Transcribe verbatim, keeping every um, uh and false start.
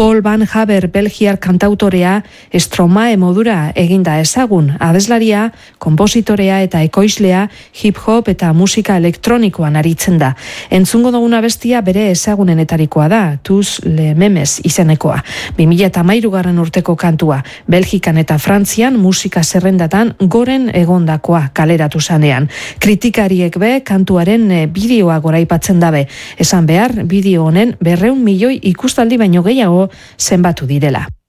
Paul Van Haber belgiar kantautorea Stromae modura eginda ezagun, abeslaria, konpositorea eta ekoizlea hip-hop eta musika elektronikoan aritzen da. Entzungo duguna bestia bere ezagunenetarikoa da, Tous le Memes izenekoa. bi mila hamairugarren urteko kantua, Belgikan eta Frantzian musika zerrendatan goren egondakoa kaleratu zanean. Kritikariek be kantuaren bideoa goraipatzen dabe. Esan behar, bideo honen berreun milioi ikustaldi baino gehiago zenbatu direla.